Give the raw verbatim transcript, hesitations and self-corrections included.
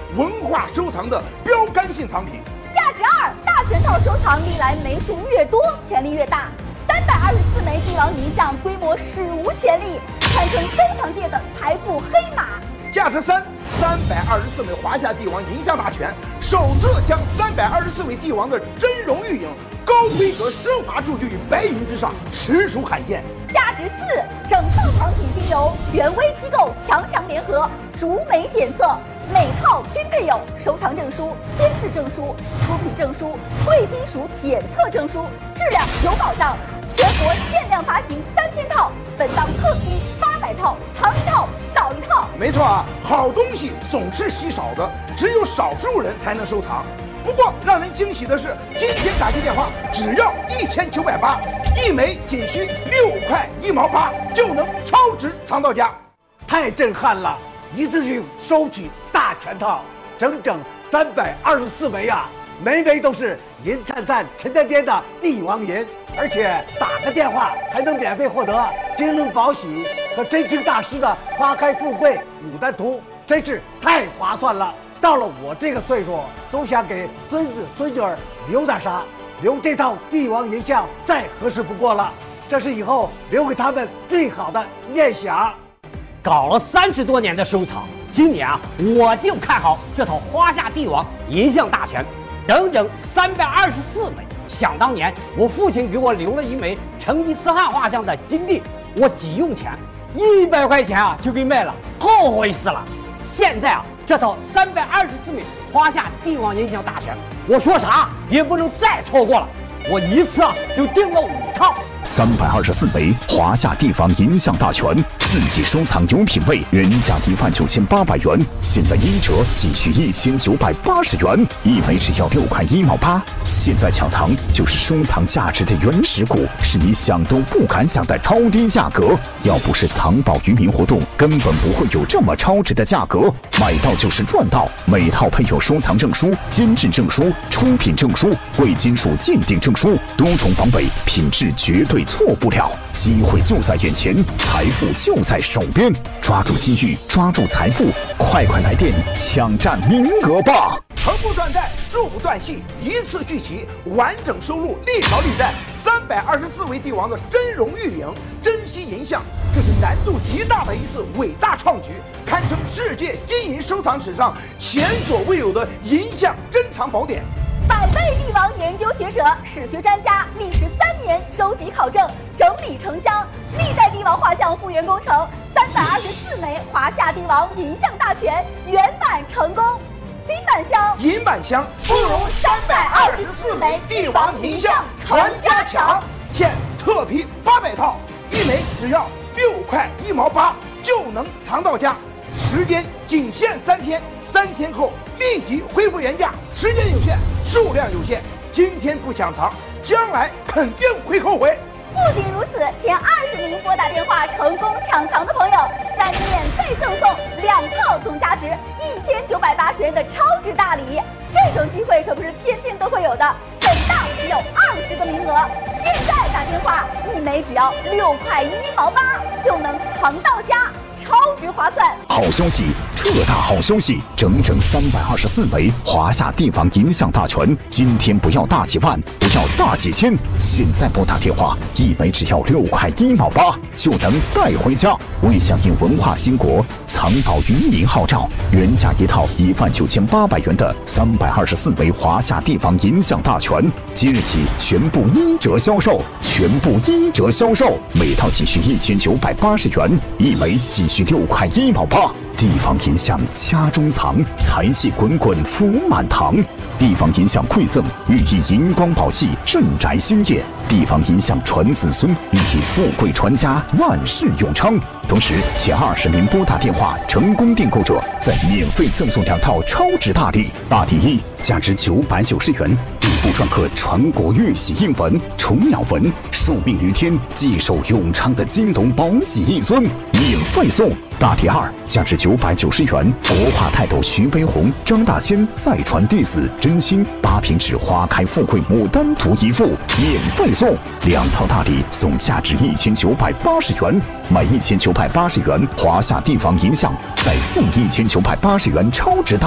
文化收藏的标杆性藏品。 价值二，大全套收藏历来枚数越多，潜力越大。三百二十四枚帝王银像，规模史无前例，堪称收藏界的财富黑马。 价值三，三百二十四枚华夏帝王银像大全，首次将三百二十四位帝王的真容玉影高规格奢华铸就于白银之上，实属罕见。 价值四，整套藏品均由权威机构强强联合逐枚检测，每套均配有收藏证书、监制证书、出品证书、贵金属检测证书，质量有保障。全国限量发行三千套，本档特批八百套，藏一套少一套。 没错啊，好东西总是稀少的，只有少数人才能收藏。不过让人惊喜的是，今天打进电话只要一千九百八，一枚仅需六块一毛八，就能超值藏到家， 太震撼了！一次性收取大全套，整整三百二十四枚啊，枚枚都是银灿灿、沉甸甸的帝王银，而且打个电话还能免费获得精灵宝玺和真卿大师的《花开富贵牡丹图》，真是太划算了。到了我这个岁数，都想给孙子孙女儿留点啥，留这套帝王银像再合适不过了。这是以后留给他们最好的念想。 搞了三十多年的收藏，今年啊，我就看好这套华夏帝王银像大全，整整三百二十四枚。想当年，我父亲给我留了一枚成吉思汗画像的金币，我急用钱，一百块钱啊就给卖了，后悔死了。现在啊，这套三百二十四枚华夏帝王银像大全，我说啥也不能再错过了。我一次啊就订了五套。 三百二十四枚华夏帝王银像大全，自己收藏有品位，原价一万九千八百元，现在一折仅需一千九百八十元，一枚只要六块一毛八。现在抢藏就是收藏价值的原始股，是你想都不敢想的超低价格。要不是藏宝于民活动，根本不会有这么超值的价格。买到就是赚到，每套配有收藏证书、监制证书、出品证书、贵金属鉴定证书，多重防伪，品质绝对错不了。机会就在眼前，财富就在手边，抓住机遇，抓住财富，快快来电抢占名额吧！ 横不断代，竖不断续，一次聚齐，完整收录历朝历代三百二十四位帝王的真容玉影、珍稀银像，这是难度极大的一次伟大创举，堪称世界金银收藏史上前所未有的银像珍藏宝典。 百位帝王研究学者、史学专家历时三年收集考证，整理成箱，历代帝王画像复原工程，三百二十四枚华夏帝王银像大全圆满成功。金版香、 银版香， 不如三百二十四枚帝王银像传家强。 现特批八百套，一枚只要六块一毛八，就能藏到家。时间仅限三天，三天后立即恢复原价。时间有限，数量有限，今天不抢藏，将来肯定会后悔。 不仅如此，前二十名拨打电话成功抢藏的朋友，再免费赠送两套总价值一千九百八十元的超值大礼。这种机会可不是天天都会有的，本档只有二十个名额。现在打电话，一枚只要六块一毛八，就能藏到家。超值划算！ 好消息，特大好消息！整整三百二十四枚华夏帝王银像大全，今天不要大几万，不要大几千，现在拨打电话，一枚只要六块一毛八，就能带回家。为响应文化兴国、藏宝于民号召，原价一套一万九千八百元的三百二十四枚华夏帝王银像大全，即日起全部一折销售，全部一折销售，每套仅需一千九百八十元，一枚仅需六块一毛八。帝王银像家中藏，财气滚滚福满堂。帝王银像馈赠，寓意银光宝气，镇宅兴业。帝王银像传子孙，寓意富贵传家，万事永昌。同时，前二十名拨打电话成功订购者，再免费赠送两套超值大礼。大礼一，价值九百九十元，底部篆刻传国玉玺印文、虫鸟纹，寿命于天，继寿永昌的金龙宝玺一尊，免费送。大礼二，价值九百九十元，国画泰斗徐悲鸿、张大千再传弟子真卿八平纸花开富贵牡丹图一幅，免费送。两套大礼送价值一千九百八十元，买一千九百八十元华夏帝王银像，再送一千九百八十元超值大